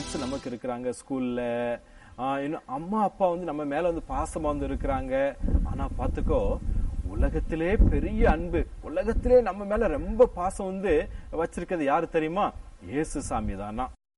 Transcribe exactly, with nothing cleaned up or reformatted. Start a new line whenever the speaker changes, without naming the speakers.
Teachers நமக்கு இருக்கிறாங்க ஸ்கூல்ல, இன்னும் அம்மா அப்பா வந்து நம்ம மேல வந்து பாசமா வந்து இருக்கிறாங்க. ஆனா பாத்துக்கோ, உலகத்திலே பெரிய அன்பு, உலகத்திலே நம்ம மேல ரொம்ப பாசம் வந்து வச்சிருக்கிறது யாரு தெரியுமா? இயேசு சாமி தானா.